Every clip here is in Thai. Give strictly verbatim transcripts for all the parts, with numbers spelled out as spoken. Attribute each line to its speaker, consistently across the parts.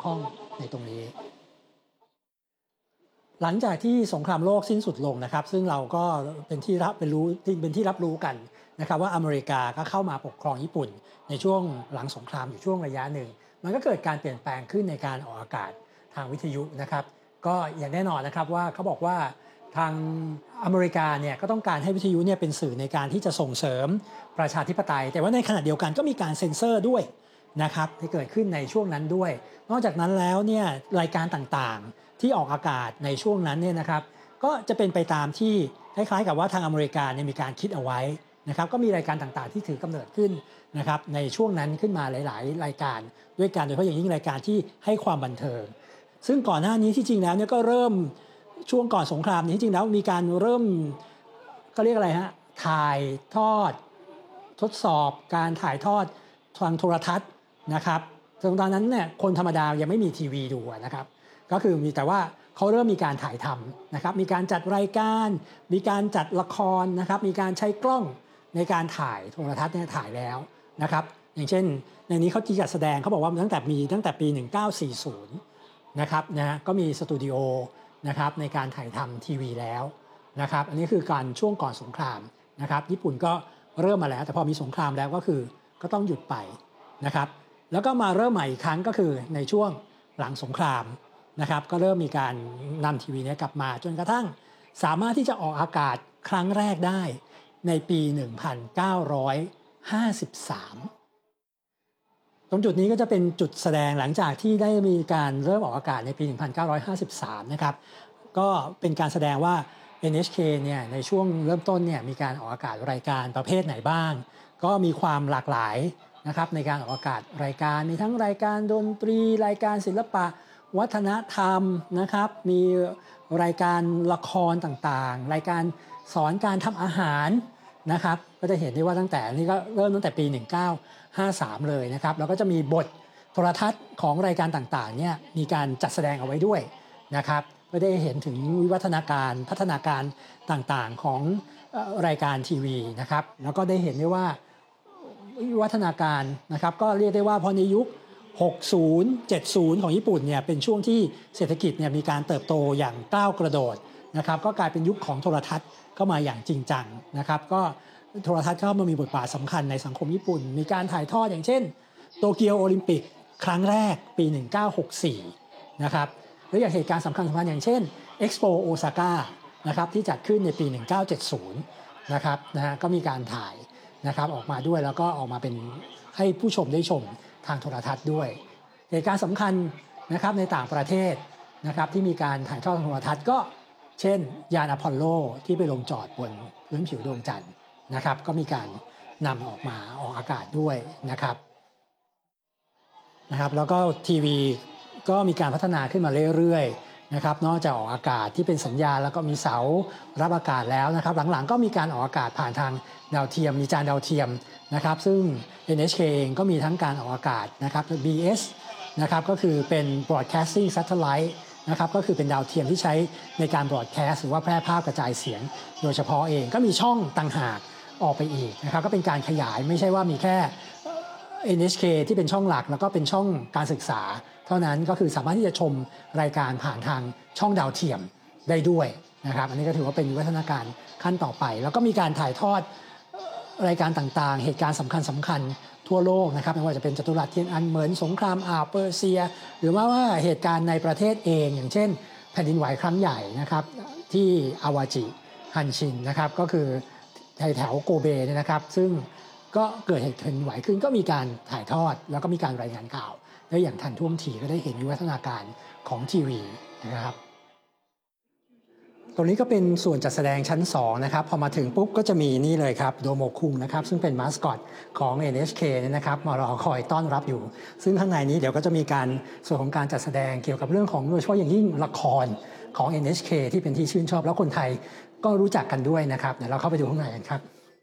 Speaker 1: ข้องในตรงนี้ หลังจากที่สงครามโลกสิ้นสุดลงนะครับซึ่งเราก็เป็นที่รับเป็นรู้เป็นที่รับรู้กันนะครับว่าอเมริกาก็เข้ามาปกครองญี่ปุ่นในช่วงหลังสงครามอยู่ช่วงระยะหนึ่งมันก็เกิดการเปลี่ยนแปลงขึ้นในการออกอากาศทางวิทยุนะครับก็อย่างแน่นอนนะครับว่าเขาบอกว่าทางอเมริกาเนี่ยก็ต้องการให้วิทยุเนี่ยเป็นสื่อในการที่จะส่งเสริมประชาธิปไตยแต่ว่าในขณะเดียวกันก็มีการเซ็นเซอร์ด้วยนะครับที่เกิดขึ้นในช่วงนั้นด้วยนอกจากนั้นแล้วเนี่ยรายการต่างๆที่ออกอากาศในช่วงนั้นเนี่ยนะครับก็จะเป็นไปตามที่คล้ายๆกับว่าทางอเมริกาเนี่ยมีการคิดเอาไว้นะครับก็มีรายการต่างๆที่ถือกำเนิดขึ้นนะครับในช่วงนั้นขึ้นมาหลายๆรายการด้วยกันโดยเฉพาะอย่างยิ่งรายการที่ให้ความบันเทิงซึ่งก่อนหน้านี้ที่จริงแล้วเนี่ยก็เริ่มช่วงก่อนสงครามนี้จริงแล้วมีการเริ่มเขาเรียกอะไรฮะถ่ายทอดทดสอบการถ่ายทอดทางโทรทัศน์นะครับตอนนั้นเนี่ยคนธรรมดายังไม่มีทีวีดูนะครับก็คือมีแต่ว่าเขาเริ่มมีการถ่ายทำนะครับมีการจัดรายการมีการจัดละครนะครับมีการใช้กล้องในการถ่ายโทรทัศน์เนี่ยถ่ายแล้วนะครับอย่างเช่นในนี้เขาจัดแสดงเขาบอกว่าตั้งแต่มีตั้งแต่ปีหนึ่งเก้าสี่ศูนย์นะครับนะก็มีสตูดิโอนะครับในการถ่ายทำทีวีแล้วนะครับอันนี้คือการช่วงก่อนสงครามนะครับญี่ปุ่นก็เริ่มมาแล้วแต่พอมีสงครามแล้วก็คือก็ต้องหยุดไปนะครับแล้วก็มาเริ่มใหม่อีกครั้งก็คือในช่วงหลังสงครามนะครับก็เริ่มมีการนำทีวีนี้กลับมาจนกระทั่งสามารถที่จะออกอากาศครั้งแรกได้ในปีหนึ่งพันเก้าร้อยห้าสิบสามตรงจุดนี้ก็จะเป็นจุดแสดงหลังจากที่ได้มีการเริ่มออกอากาศในปีหนึ่งพันเก้าร้อยห้าสิบสามนะครับก็เป็นการแสดงว่า เอ็น เอช เค เนี่ยในช่วงเริ่มต้นเนี่ยมีการออกอากาศรายการประเภทไหนบ้างก็มีความหลากหลายนะครับในการออกอากาศรายการมีทั้งรายการดนตรีรายการศิลปะวัฒนธรรมนะครับมีรายการละครต่างๆรายการสอนการทำอาหารนะครับก็จะเห็นได้ว่าตั้งแต่นี่ก็เริ่มตั้งแต่ปีหนึ่งเก้าห้าสามเลยนะครับแล้วก็จะมีบทโทรทัศน์ของรายการต่างๆเนี่ยมีการจัดแสดงเอาไว้ด้วยนะครับก็ได้เห็นถึงวิวัฒนาการพัฒนาการต่างๆของรายการทีวีนะครับแล้วก็ได้เห็นได้ว่าวิวัฒนาการนะครับก็เรียกได้ว่าพอในยุคหกสิบ เจ็ดสิบของญี่ปุ่นเนี่ยเป็นช่วงที่เศรษฐกิจเนี่ยมีการเติบโตอย่างก้าวกระโดดนะครับก็กลายเป็นยุคของโทรทัศน์เข้ามาอย่างจริงจังนะครับก็โทรทัศน์เข้ามามีบทบาทสำคัญในสังคมญี่ปุ่นมีการถ่ายทอดอย่างเช่นโตเกียวโอลิมปิกครั้งแรกปีหนึ่งเก้าหกสี่นะครับหรืออย่างเหตุการณ์สำคัญสำคัญอย่างเช่น Expo Osaka นะครับที่จัดขึ้นในปีหนึ่งเก้าเจ็ดศูนย์นะครับนะฮะก็มีการถ่ายนะครับออกมาด้วยแล้วก็ออกมาเป็นให้ผู้ชมได้ชมทางโทรทัศน์ด้วยเหตุการณ์สำคัญนะครับในต่างประเทศนะครับที่มีการถ่ายทอดทางโทรทัศน์ก็เช่นยานอพอลโลที่ไปลงจอดบนพื้นผิวดวงจันทร์นะครับก็มีการนำออกมาออกอากาศด้วยนะครับนะครับแล้วก็ทีวีก็มีการพัฒนาขึ้นมาเรื่อยๆนะครับนอกจากออกอากาศที่เป็นสัญญาณแล้วก็มีเสารับอากาศแล้วนะครับหลังๆก็มีการออกอากาศผ่านทางดาวเทียมมีจานดาวเทียมนะครับซึ่ง เอ็น เอช เค เองก็มีทั้งการออกอากาศนะครับ บี เอส นะครับก็คือเป็น Broadcasting Satellite นะครับก็คือเป็นดาวเทียมที่ใช้ในการ broadcast หรือว่าแพร่ภาพกระจายเสียงโดยเฉพาะเองก็มีช่องต่างหากออกไปอีกนะครับก็เป็นการขยายไม่ใช่ว่ามีแค่ เอ็น เอช เค ที่เป็นช่องหลักแล้วก็เป็นช่องการศึกษาเท่านั้นก็คือสามารถที่จะชมรายการผ่านทางช่องดาวเทียมได้ด้วยนะครับอันนี้ก็ถือว่าเป็นวิวัฒนาการขั้นต่อไปแล้วก็มีการถ่ายทอดรายการต่างๆเหตุการณ์สำคัญสำคัญทั่วโลกนะครับไม่ว่าจะเป็นจัตุรัสเทียนอันเหมินสงครามอ่าวเปอร์เซียหรือว่าว่าเหตุการณ์ในประเทศเองอย่างเช่นแผ่นดินไหวครั้งใหญ่นะครับที่อาวาจิฮันชินนะครับก็คือแถวโกเบเนี่ยนะครับซึ่งก็เกิดเหตุแผ่นดินไหวขึ้นก็มีการถ่ายทอดแล้วก็มีการรายงานข่าวได้อย่างทันท่วงทีก็ได้เห็นวิวัฒนาการของทีวีนะครับตรงนี้ก็เป็นส่วนจัดแสดงชั้นสองนะครับพอมาถึงปุ๊บก็จะมีนี่เลยครับโดโมคุงนะครับซึ่งเป็นมาสคอตของ เอ็น เอช เค เนี่ยนะครับมารอคอยต้อนรับอยู่ซึ่งข้างในนี้เดี๋ยวก็จะมีการส่วนของการจัดแสดงเกี่ยวกับเรื่องของโดยเฉพาะอย่างยิ่งละครของ เอ็น เอช เค ที่เป็นที่ชื่นชอบแล้วคนไทยก็รู้จักกันด้วยนะครับเดี๋ยวเราเข้าไปดูข้างในกันครับ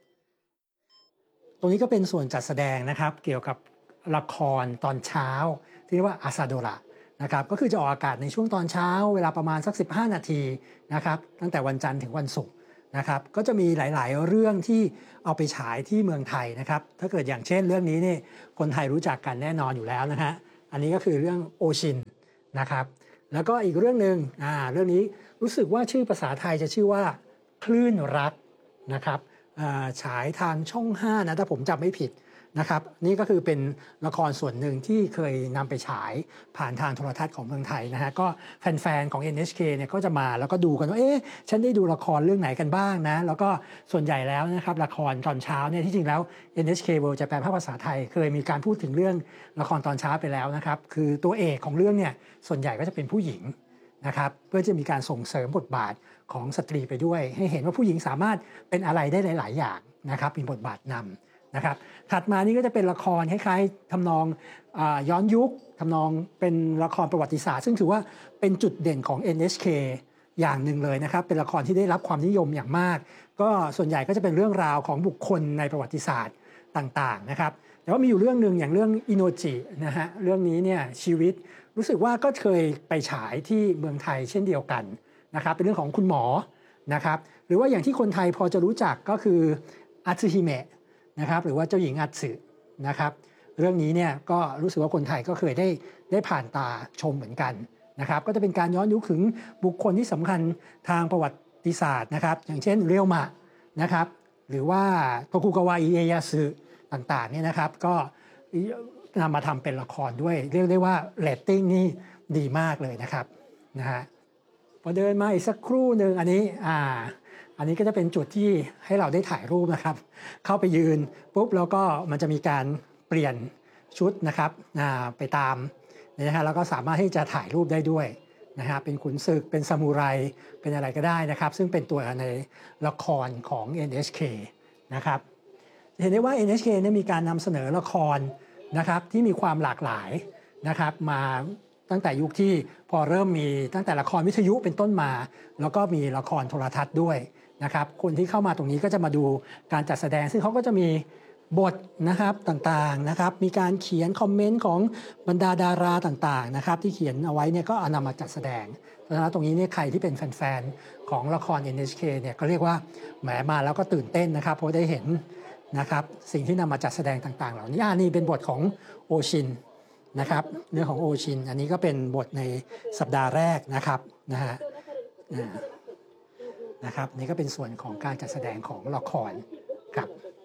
Speaker 1: ตรงนี้ก็เป็นส่วนจัดแสดงนะครับเกี่ยวกับละครตอนเช้าที่เรียกว่าอาซาโดระนะครับก็คือจะออกอากาศในช่วงตอนเช้าเวลาประมาณสักสิบห้านาทีนะครับตั้งแต่วันจันทร์ถึงวันศุกร์นะครับก็จะมีหลายๆเรื่องที่เอาไปฉายที่เมืองไทยนะครับถ้าเกิดอย่างเช่นเรื่องนี้นี่คนไทยรู้จักกันแน่นอนอยู่แล้วนะฮะอันนี้ก็คือเรื่องโอชินนะครับแล้วก็อีกเรื่องหนึ่งอ่าเรื่องนี้รู้สึกว่าชื่อภาษาไทยจะชื่อว่าคลื่นรักนะครับอ่าฉายทางช่องห้านะถ้าผมจำไม่ผิดนะครับนี่ก็คือเป็นละครส่วนหนึ่งที่เคยนำไปฉายผ่านทางโทรทัศน์ของเมืองไทยนะฮะก็แฟนๆของ เอ็น เอช เค เนี่ยก็จะมาแล้วก็ดูกันว่าเอ๊ะฉันได้ดูละครเรื่องไหนกันบ้างนะแล้วก็ส่วนใหญ่แล้วนะครับละครตอนเช้าเนี่ยที่จริงแล้ว เอ็น เอช เค World จะแปลภาพภาษาไทยเคยมีการพูดถึงเรื่องละครตอนเช้าไปแล้วนะครับคือตัวเอกของเรื่องเนี่ยส่วนใหญ่ก็จะเป็นผู้หญิงนะครับเพื่อจะมีการส่งเสริมบทบาทของสตรีไปด้วยให้เห็นว่าผู้หญิงสามารถเป็นอะไรได้หลายๆอย่างนะครับเป็นบทบาทนำนะครับถัดมานี่ก็จะเป็นละครคล้ายๆทำนองอาย้อนยุคทำนองเป็นละครประวัติศาสตร์ซึ่งถือว่าเป็นจุดเด่นของ เอ็น เอช เค อย่างหนึ่งเลยนะครับเป็นละครที่ได้รับความนิยมอย่างมากก็ส่วนใหญ่ก็จะเป็นเรื่องราวของบุคคลในประวัติศาสตร์ต่างๆนะครับแต่ว่ามีอยู่เรื่องหนึ่งอย่างเรื่องอิโนจินะฮะเรื่องนี้เนี่ยชีวิตรู้สึกว่าก็เคยไปฉายที่เมืองไทยเช่นเดียวกันนะครับเป็นเรื่องของคุณหมอนะครับหรือว่าอย่างที่คนไทยพอจะรู้จักก็คืออาซึฮิเมะนะครับหรือว่าเจ้าหญิงอัตสึนะครับเรื่องนี้เนี่ยก็รู้สึกว่าคนไทยก็เคยได้ได้ผ่านตาชมเหมือนกันนะครับก็จะเป็นการย้อนยุคถึงบุคคลที่สำคัญทางประวัติศาสตร์นะครับอย่างเช่นเรียวมะนะครับหรือว่าโตคุกาวะอิเอยาสึต่างๆเนี่ยนะครับก็นำมาทำเป็นละครด้วยเรียกได้ว่าเรตติ้งนี่ดีมากเลยนะครับนะฮะพอเดินมาอีกสักครู่หนึ่งอันนี้อ่าอันนี้ก็จะเป็นจุดที่ให้เราได้ถ่ายรูปนะครับเข้าไปยืนปุ๊บแล้วก็มันจะมีการเปลี่ยนชุดนะครับอ่าไปตามนะฮะแล้วก็สามารถที่จะถ่ายรูปได้ด้วยนะฮะเป็นขุนศึกเป็นซามูไรเป็นอะไรก็ได้นะครับซึ่งเป็นตัวในละครของ เอ็น เอช เค นะครับเห็นได้ว่า เอ็น เอช เค เนี่ยมีการนำเสนอละครนะครับที่มีความหลากหลายนะครับมาตั้งแต่ยุคที่พอเริ่มมีตั้งแต่ละครวิทยุเป็นต้นมา แล้วก็มีละครโทรทัศน์ด้วยนะครับคนที่เข้ามาตรงนี้ก็จะมาดูการจัดแสดงซึ่งเขาก็จะมีบทนะครับต่างๆนะครับมีการเขียนคอมเมนต์ของบรรดาดาราต่างๆนะครับที่เขียนเอาไว้เนี่ยก็เอานำมาจัดแสดงเพราะฉะนั้นตรงนี้เนี่ยใครที่เป็นแฟนๆของละคร เอ็น เอช เค เนี่ยก็เรียกว่าแหมมาแล้วก็ตื่นเต้นนะครับเพราะได้เห็นนะครับสิ่งที่นำมาจัดแสดงต่างๆเหล่านี้อ่านี่เป็นบทของโอชินนะครับเรื่องของโอชินอันนี้ก็เป็นบทในสัปดาห์แรกนะครับนะฮะนะครับนี่ก็เป็นส่วนของการจัดแสดงของละครครับ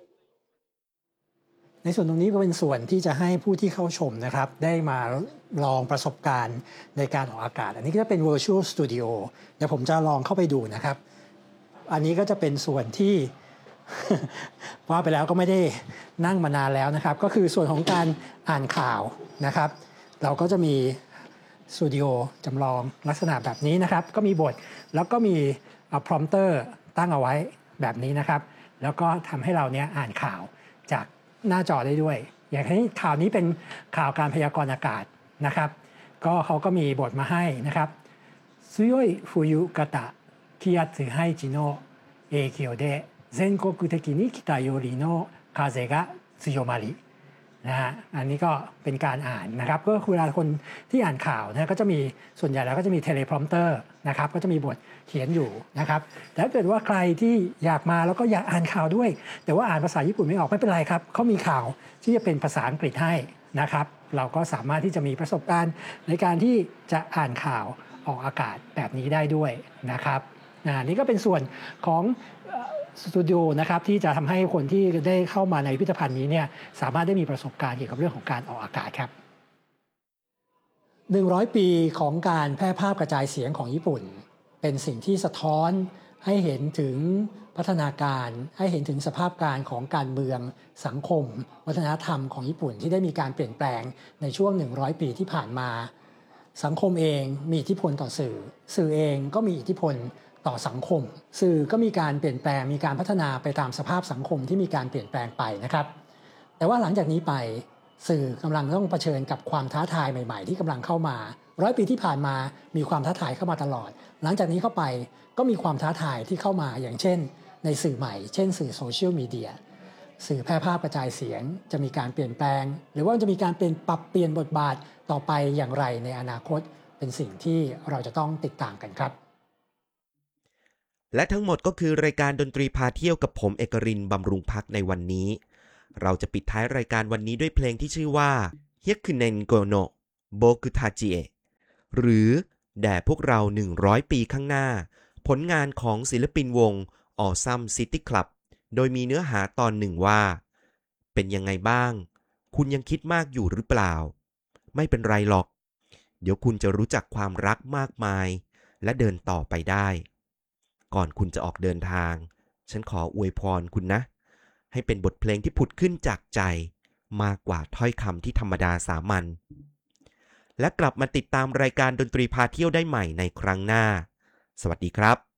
Speaker 1: ในส่วนตรงนี้ก็เป็นส่วนที่จะให้ผู้ที่เข้าชมนะครับได้มาลองประสบการณ์ในการออกอากาศอันนี้ก็จะเป็น Virtual Studio เดี๋ยวผมจะลองเข้าไปดูนะครับอันนี้ก็จะเป็นส่วนที่ ว่าไปแล้วก็ไม่ได้นั่งมานานแล้วนะครับก็คือส่วนของการอ่านข่าวนะครับเราก็จะมีสตูดิโอจำลองลักษณะแบบนี้นะครับก็มีบทแล้วก็มีพรอมเตอร์ตั้งเอาไว้แบบนี้นะครับแล้วก็ทำให้เราเนี้ยอ่านข่าวจากหน้าจอได้ด้วยอย่างนี้ข่าวนี้เป็นข่าวการพยากรณ์อากาศนะครับก็เขาก็มีบทมาให้นะครับซุโยอิฟุยุกะตะคิยะสึไฮจิโนะเอเกียวเดะ全国的に北寄りの風が強まりนะฮะอันนี้ก็เป็นการอ่านนะครับก็คือเวลาคนที่อ่านข่าวนะก็จะมีส่วนใหญ่แล้วก็จะมีเทเลพรอมเตอร์นะครับก็จะมีบทเขียนอยู่นะครับแต่ถ้าเกิดว่าใครที่อยากมาแล้วก็อยากอ่านข่าวด้วยแต่ว่าอ่านภาษาญี่ปุ่นไม่ออกไม่เป็นไรครับเขามีข่าวที่จะเป็นภาษาอังกฤษให้นะครับเราก็สามารถที่จะมีประสบการณ์ในการที่จะอ่านข่าวออกอากาศแบบนี้ได้ด้วยนะครับนี่ก็เป็นส่วนของสตูดิโอนะครับที่จะทำให้คนที่ได้เข้ามาในพิพิธภัณฑ์นี้เนี่ยสามารถได้มีประสบการณ์เกี่ยวกับเรื่องของการออกอากาศครับหนึ่งร้อยปีของการแพร่ภาพกระจายเสียงของญี่ปุ่นเป็นสิ่งที่สะท้อนให้เห็นถึงพัฒนาการให้เห็นถึงสภาพการของการเมืองสังคมวัฒนธรรมของญี่ปุ่นที่ได้มีการเปลี่ยนแปลงในช่วงหนึ่งร้อยปีที่ผ่านมาสังคมเองมีอิทธิพลต่อสื่อสื่อเองก็มีอิทธิพลต่อสังคมสื่อก็มีการเปลี่ยนแปลงมีการพัฒนาไปตามสภาพสังคมที่มีการเปลี่ยนแปลงไปนะครับแต่ว่าหลังจากนี้ไปสื่อกำลังต้องเผชิญกับความท้าทายใหม่ๆที่กำลังเข้ามาร้อยปีที่ผ่านมามีความท้าทายเข้ามาตลอดหลังจากนี้เข้าไปก็มีความท้าทายที่เข้ามาอย่างเช่นในสื่อใหม่เช่นสื่อโซเชียลมีเดียสื่อแพร่ภาพกระจายเสียงจะมีการเปลี่ยนแปลงหรือว่าจะมีการเปลี่ยนปรับเปลี่ยนบทบาทต่อไปอย่างไรในอนาคตเป็นสิ่งที่เราจะต้องติดตามกันครับ
Speaker 2: และทั้งหมดก็คือรายการดนตรีพาเที่ยวกับผมเอกรินทร์บำรุงพักในวันนี้เราจะปิดท้ายรายการวันนี้ด้วยเพลงที่ชื่อว่า Hyakunen go no Boku Tachi e หรือแด่พวกเราหนึ่งร้อยปีข้างหน้าผลงานของศิลปินวง Awesome City Club โดยมีเนื้อหาตอนหนึ่งว่าเป็นยังไงบ้างคุณยังคิดมากอยู่หรือเปล่าไม่เป็นไรหรอกเดี๋ยวคุณจะรู้จักความรักมากมายและเดินต่อไปได้ก่อนคุณจะออกเดินทางฉันขออวยพรคุณนะให้เป็นบทเพลงที่ผุดขึ้นจากใจมากกว่าถ้อยคำที่ธรรมดาสามัญและกลับมาติดตามรายการดนตรีพาเที่ยวได้ใหม่ในครั้งหน้าสวัสดีครับ